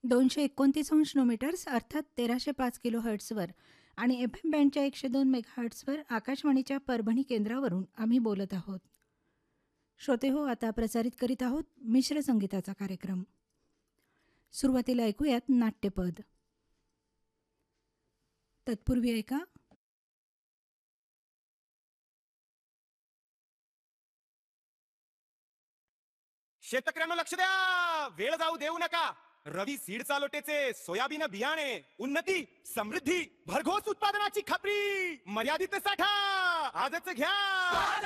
229 अर्थात 1305 किलो हर्ट्झवर आणि F M बँडच्या 102 मेगाहर्ट्झवर आकाशवाणीच्या परभणी केंद्रावरून आम्ही बोलत आहोत. श्रोते हो, आता प्रसारित करीत आहोत मिश्र संगीताचा कार्यक्रम. सुरुवातीला ऐकूयात नाट्यपद. तत्पूर्वी ऐका शेतकऱ्यांना लक्ष द्या, वेळ जाऊ देऊ नका. रवी सीड चालोटेचे सोयाबीन बियाणे, उन्नती समृद्धी भरघोस उत्पादनाची खात्री, मर्यादित साठा आजच घ्या.